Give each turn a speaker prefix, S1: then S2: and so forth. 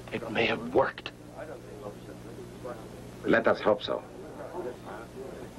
S1: It may have worked.
S2: Let us hope so.